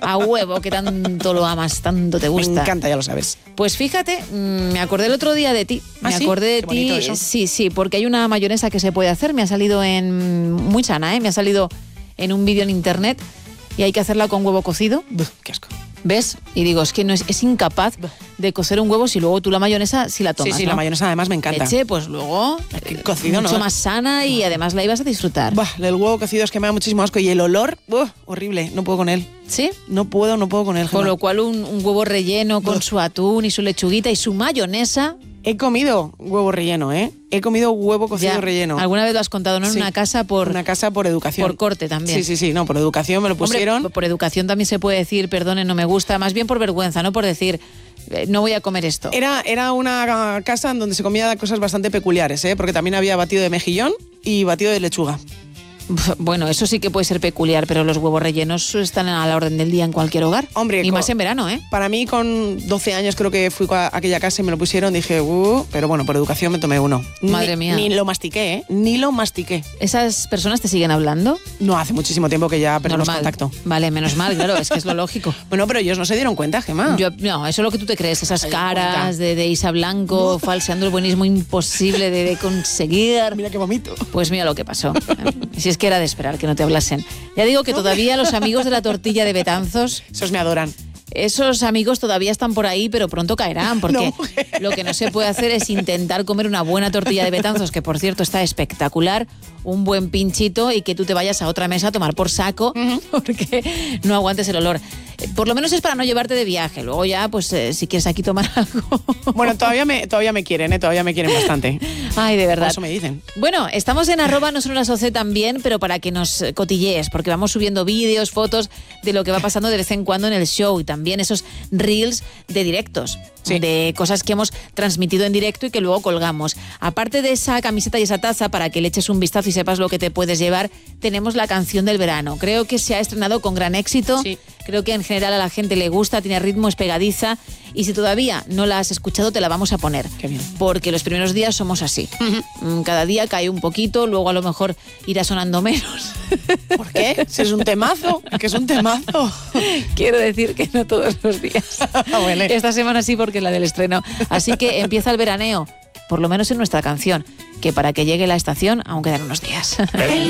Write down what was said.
A huevo, que tanto lo amas, tanto te gusta. Me encanta, ya lo sabes. Pues fíjate, me acordé el otro día de ti. Me acordé de ti. Eso. Sí, porque hay una mayonesa que se puede hacer. Me ha salido muy sana, me ha salido en un vídeo en internet y hay que hacerla con huevo cocido. Qué asco. ¿Ves? Y digo, es que es incapaz de cocer un huevo si luego tú la mayonesa sí la tomas. Sí, ¿no? La mayonesa además me encanta. Leche, pues luego cocido mucho más sana y además la ibas a disfrutar. El huevo cocido es que me da muchísimo asco y el olor, horrible, no puedo con él. ¿Sí? No puedo con él. Con lo cual un huevo relleno con su atún y su lechuguita y su mayonesa. He comido huevo relleno, He comido huevo cocido relleno. Alguna vez lo has contado, ¿no? En una casa por educación. Por corte también. Sí, no, por educación me lo pusieron. Hombre, por educación también se puede decir, perdone, no me gusta, más bien por vergüenza, no por decir, no voy a comer esto. Era una casa en donde se comía cosas bastante peculiares, porque también había batido de mejillón y batido de lechuga. Bueno, eso sí que puede ser peculiar, pero los huevos rellenos están a la orden del día en cualquier hogar. Hombre, y más en verano, Para mí, con 12 años creo que fui a aquella casa y me lo pusieron, dije, pero bueno, por educación me tomé uno. Madre mía. Ni lo mastiqué, Ni lo mastiqué. ¿Esas personas te siguen hablando? No, hace muchísimo tiempo que ya perdimos contacto. Vale, menos mal, claro, es que es lo lógico. Bueno, pero ellos no se dieron cuenta, Gemma. No, eso es lo que tú te crees, esas caras de Isa Blanco, falseando el buenismo imposible de conseguir. Mira qué vomito. Pues mira lo que pasó. Si es que era de esperar que no te hablasen. Ya digo que todavía los amigos de la tortilla de Betanzos... Esos me adoran. Esos amigos todavía están por ahí, pero pronto caerán, porque lo que no se puede hacer es intentar comer una buena tortilla de Betanzos, que por cierto está espectacular, un buen pinchito y que tú te vayas a otra mesa a tomar por saco, porque no aguantes el olor. Por lo menos es para no llevarte de viaje. Luego ya, pues si quieres aquí tomar algo... Bueno, todavía me quieren, todavía me quieren bastante. Ay, de verdad. Por eso me dicen. Bueno, estamos en @nosonolasOC también, pero para que nos cotillees, porque vamos subiendo vídeos, fotos de lo que va pasando de vez en cuando en el show y también esos reels de directos. Sí. De cosas que hemos transmitido en directo y que luego colgamos. Aparte de esa camiseta y esa taza, para que le eches un vistazo y sepas lo que te puedes llevar, tenemos la canción del verano. Creo que se ha estrenado con gran éxito. Sí. Creo que en general a la gente le gusta, tiene ritmo, es pegadiza. Y si todavía no la has escuchado, te la vamos a poner. Qué bien. Porque los primeros días somos así. Cada día cae un poquito, luego a lo mejor irá sonando menos. ¿Por qué? Si es un temazo, que es un temazo. Quiero decir que no todos los días. Bueno. Esta semana sí, porque es la del estreno. Así que empieza el veraneo, por lo menos en nuestra canción, que para que llegue la estación aún quedan unos días.